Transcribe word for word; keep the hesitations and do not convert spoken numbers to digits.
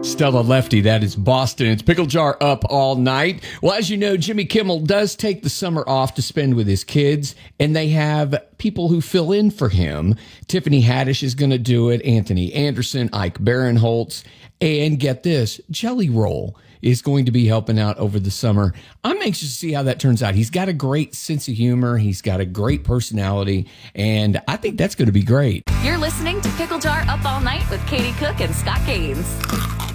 Stella Lefty, that is Boston. It's Pickle Jar up all night. Well, as you know, Jimmy Kimmel does take the summer off to spend with his kids, and they have people who fill in for him. Tiffany Haddish is going to do it, Anthony Anderson, Ike Barinholtz, and get this, Jelly Roll is going to be helping out over the summer. I'm anxious to see how that turns out. He's got a great sense of humor. He's got a great personality, and I think that's going to be great. You're listening to Pickle Jar Up All Night with Katie Cook and Scott Gaines.